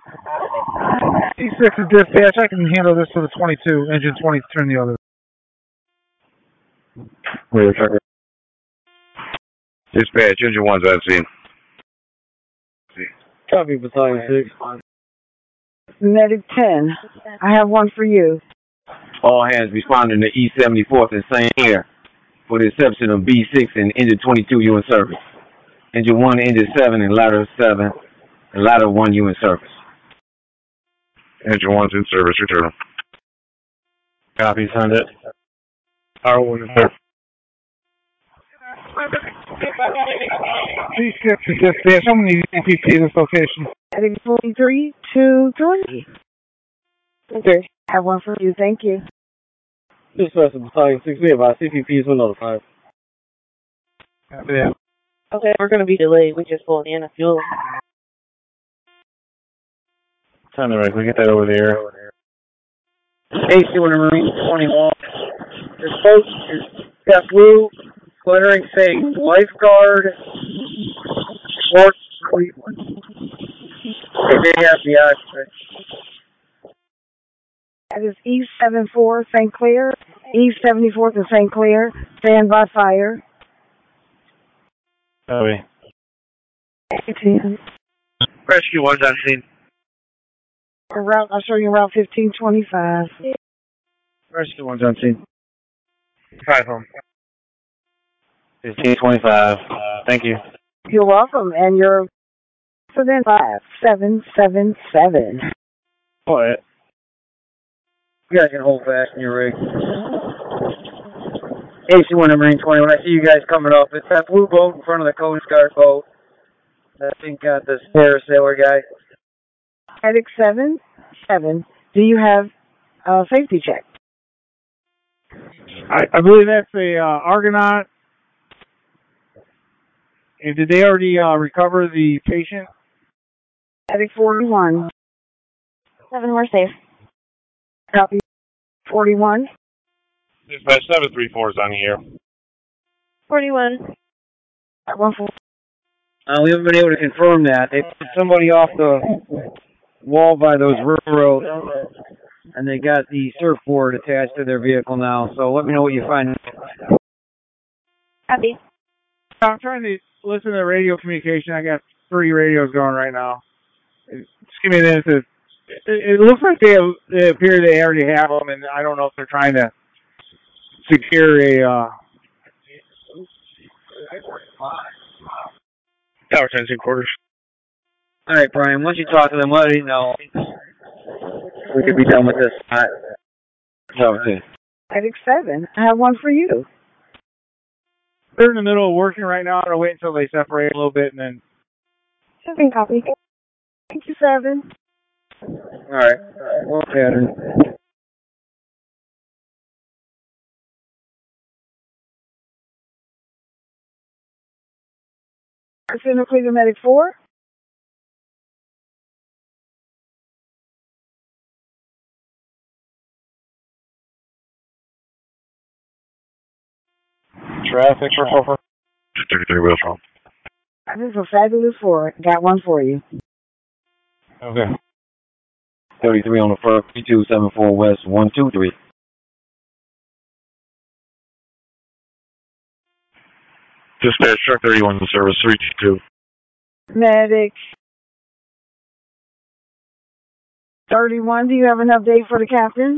C6 is dispatch. I can handle this for the 22. Engine 20, turn the other. Dispatch, engine 1's on scene. Copy, Battalion 6. Medic 10, I have one for you. All hands responding to E-74th and St. Air for the exception of B6 and engine 22, you in service. Engine 1, engine 7, and ladder 7, and ladder 1, you in service. Engine 1's in service, return. Copy, send it. R1 is there. C6 is dispatch. I'm going to need CPP this location. Medic 4323. Okay, I have one for you. Thank you. Dispatch of Battalion 6, we have our CPPs were notified. Yeah. Okay, we're going to be delayed. We just pulled in a fuel. Time to right, we get that over there. AC Winter Marine 21. This boat is got blue, glittering saying lifeguard, Fort Cleveland. They have the occupant. That is E74 St. Clair, E74 to St. Clair. Stand by fire. Copy. Rescue 1's on scene. I'll show you Route 1525. Rescue 1's on scene. 5 home. 1525. Thank you. You're welcome, and you're within 5777. Quiet. You guys can hold back in your rig. AC Winter Marine 21. I see you guys coming up. It's that blue boat in front of the Coast Guard boat. I think got the parasailor guy. Medic 7, do you have a safety check? I believe that's a Argonaut. And did they already recover the patient? Medic 41. 7, we're safe. Copy. 41. Dispatch 734 is on the air. 41. We haven't been able to confirm that. They put somebody off the wall by those railroads, and they got the surfboard attached to their vehicle now. So let me know what you find. Copy. I'm trying to listen to radio communication. I got 3 radios going right now. Just give me a minute. It looks like they appear they already have them, and I don't know if they're trying to secure a... Tower 10, quarters. All right, Brian, once you talk to them, let me know. We could be done with this. Tower 10. Medic 7, I have one for you. They're in the middle of working right now. I'll wait until they separate a little bit, and then... 7 copy. Thank you, 7. All right. Well, pattern. Center Cleveland Medic 4. Traffic for 33 wheels home. This is a fabulous 4. Got one for you. Okay. 33 on the first, 3274 west, 123. Dispatch truck 31 in service, 322. Medic 31, do you have an update for the captain?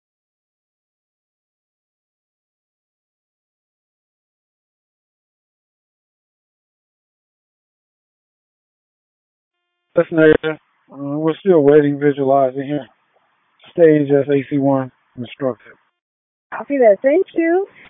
Listen, we're still waiting, visualizing here. Stage as AC1 instructed. Copy that. Thank you.